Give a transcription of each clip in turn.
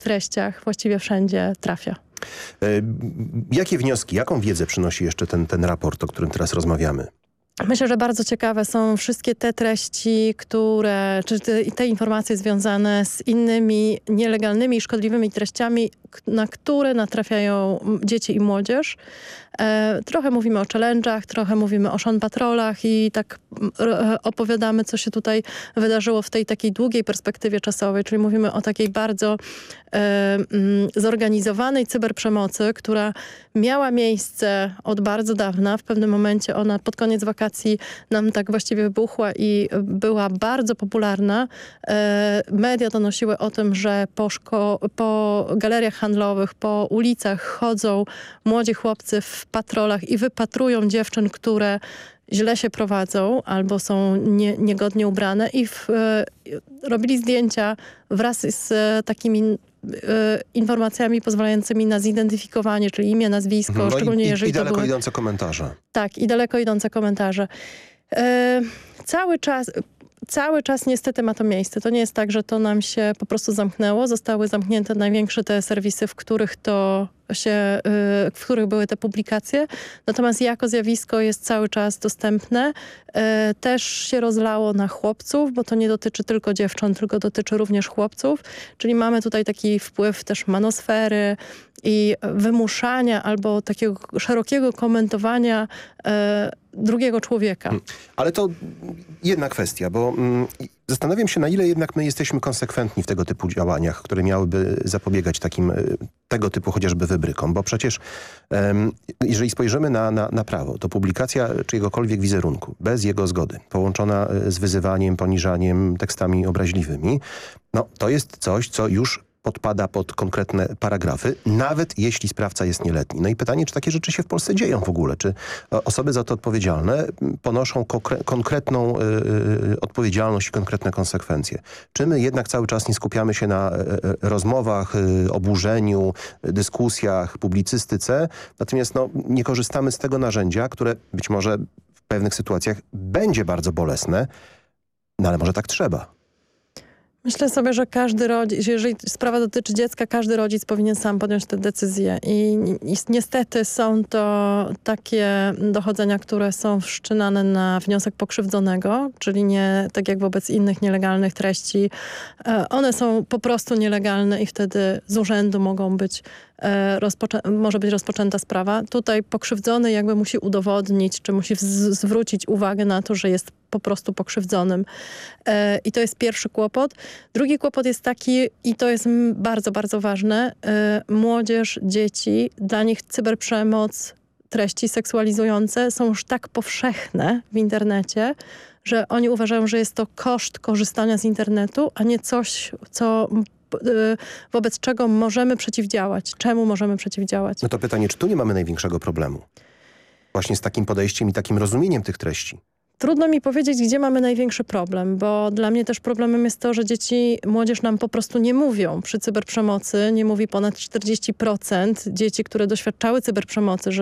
treściach właściwie wszędzie trafia. Jakie wnioski, jaką wiedzę przynosi jeszcze ten raport, o którym teraz rozmawiamy? Myślę, że bardzo ciekawe są wszystkie te treści, czy te informacje związane z innymi nielegalnymi i szkodliwymi treściami, na które natrafiają dzieci i młodzież. Trochę mówimy o challenge'ach, trochę mówimy o Sean Patrolach i tak opowiadamy, co się tutaj wydarzyło w tej takiej długiej perspektywie czasowej, czyli mówimy o takiej bardzo zorganizowanej cyberprzemocy, która miała miejsce od bardzo dawna. W pewnym momencie ona pod koniec wakacji nam tak właściwie wybuchła i była bardzo popularna. Media donosiły o tym, że po galeriach handlowych, po ulicach chodzą młodzi chłopcy w patrolach i wypatrują dziewczyn, które źle się prowadzą albo są niegodnie ubrane i robili zdjęcia wraz z takimi informacjami pozwalającymi na zidentyfikowanie, czyli imię, nazwisko, szczególnie jeżeli i daleko idące komentarze. Tak, i daleko idące komentarze. Cały czas niestety ma to miejsce. To nie jest tak, że to nam się po prostu zamknęło. Zostały zamknięte największe te serwisy, w których były te publikacje. Natomiast jako zjawisko jest cały czas dostępne. Też się rozlało na chłopców, bo to nie dotyczy tylko dziewcząt, tylko dotyczy również chłopców. Czyli mamy tutaj taki wpływ też manosfery i wymuszania albo takiego szerokiego komentowania drugiego człowieka. Ale to jedna kwestia, bo zastanawiam się, na ile jednak my jesteśmy konsekwentni w tego typu działaniach, które miałyby zapobiegać tego typu chociażby wybrykom, bo przecież jeżeli spojrzymy na prawo, to publikacja czyjegokolwiek wizerunku bez jego zgody, połączona z wyzywaniem, poniżaniem, tekstami obraźliwymi, no to jest coś, co już podpada pod konkretne paragrafy, nawet jeśli sprawca jest nieletni. No i pytanie, czy takie rzeczy się w Polsce dzieją w ogóle? Czy osoby za to odpowiedzialne ponoszą konkretną odpowiedzialność i konkretne konsekwencje? Czy my jednak cały czas nie skupiamy się na rozmowach, oburzeniu, dyskusjach, publicystyce, natomiast nie korzystamy z tego narzędzia, które być może w pewnych sytuacjach będzie bardzo bolesne, no ale może tak trzeba. Myślę sobie, że każdy rodzic, jeżeli sprawa dotyczy dziecka, każdy rodzic powinien sam podjąć tę decyzję. I niestety są to takie dochodzenia, które są wszczynane na wniosek pokrzywdzonego, czyli nie tak jak wobec innych nielegalnych treści. One są po prostu nielegalne i wtedy z urzędu może być rozpoczęta sprawa. Tutaj pokrzywdzony jakby musi udowodnić, czy musi zwrócić uwagę na to, że jest po prostu pokrzywdzonym. I to jest pierwszy kłopot. Drugi kłopot jest taki, i to jest bardzo, bardzo ważne, młodzież, dzieci, dla nich cyberprzemoc, treści seksualizujące są już tak powszechne w internecie, że oni uważają, że jest to koszt korzystania z internetu, a nie coś, wobec czego możemy przeciwdziałać. Czemu możemy przeciwdziałać? No to pytanie, czy tu nie mamy największego problemu? Właśnie z takim podejściem i takim rozumieniem tych treści. Trudno mi powiedzieć, gdzie mamy największy problem, bo dla mnie też problemem jest to, że młodzież nam po prostu nie mówią. Przy cyberprzemocy nie mówi ponad 40% dzieci, które doświadczały cyberprzemocy,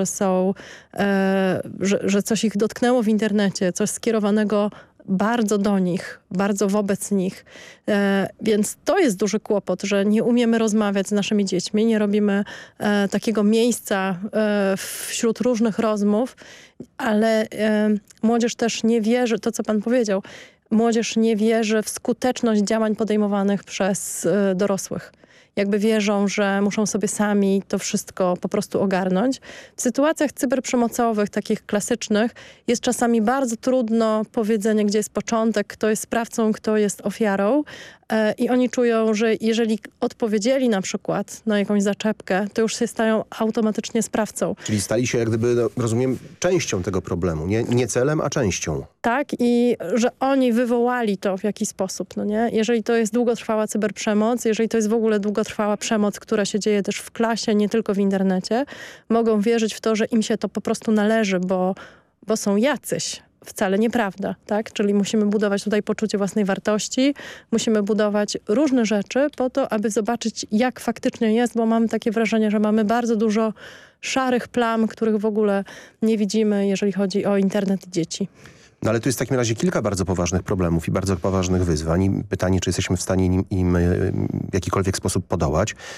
że coś ich dotknęło w internecie, coś skierowanego bardzo do nich, bardzo wobec nich. Więc to jest duży kłopot, że nie umiemy rozmawiać z naszymi dziećmi, nie robimy takiego miejsca wśród różnych rozmów, ale młodzież też nie wierzy, to co pan powiedział, młodzież nie wierzy w skuteczność działań podejmowanych przez dorosłych. Jakby wierzą, że muszą sobie sami to wszystko po prostu ogarnąć. W sytuacjach cyberprzemocowych, takich klasycznych, jest czasami bardzo trudno powiedzenie, gdzie jest początek, kto jest sprawcą, kto jest ofiarą. I oni czują, że jeżeli odpowiedzieli na przykład na jakąś zaczepkę, to już się stają automatycznie sprawcą. Czyli stali się, jak gdyby, rozumiem, częścią tego problemu. Nie celem, a częścią. Tak, i że oni wywołali to w jakiś sposób. No nie? Jeżeli to jest długotrwała cyberprzemoc, jeżeli to jest w ogóle długotrwała przemoc, która się dzieje też w klasie, nie tylko w internecie, mogą wierzyć w to, że im się to po prostu należy, bo są jacyś. Wcale nieprawda, tak? Czyli musimy budować tutaj poczucie własnej wartości, musimy budować różne rzeczy po to, aby zobaczyć, jak faktycznie jest, bo mamy takie wrażenie, że mamy bardzo dużo szarych plam, których w ogóle nie widzimy, jeżeli chodzi o internet i dzieci. No ale tu jest w takim razie kilka bardzo poważnych problemów i bardzo poważnych wyzwań. I pytanie, czy jesteśmy w stanie im w jakikolwiek sposób podołać.